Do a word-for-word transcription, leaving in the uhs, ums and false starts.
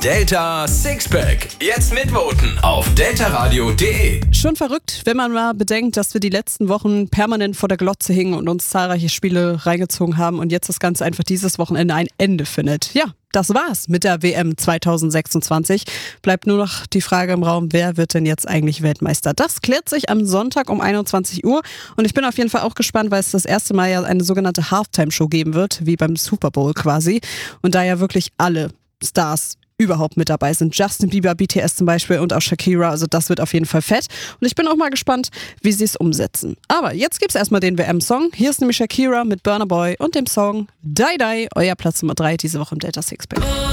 Delta Sixpack. Jetzt mitvoten auf delta radio punkt de. Schon verrückt, wenn man mal bedenkt, dass wir die letzten Wochen permanent vor der Glotze hingen und uns zahlreiche Spiele reingezogen haben und jetzt das Ganze einfach dieses Wochenende ein Ende findet. Ja, das war's mit der W M zwanzig sechsundzwanzig. Bleibt nur noch die Frage im Raum, wer wird denn jetzt eigentlich Weltmeister? Das klärt sich am Sonntag um einundzwanzig Uhr und ich bin auf jeden Fall auch gespannt, weil es das erste Mal ja eine sogenannte Halftime-Show geben wird, wie beim Super Bowl quasi. Und da ja wirklich alle Stars überhaupt mit dabei sind. Justin Bieber, B T S zum Beispiel und auch Shakira. Also das wird auf jeden Fall fett. Und ich bin auch mal gespannt, wie sie es umsetzen. Aber jetzt gibt's erstmal den W M-Song. Hier ist nämlich Shakira mit Burna Boy und dem Song Die Die. Euer Platz Nummer drei diese Woche im Delta Sixpack.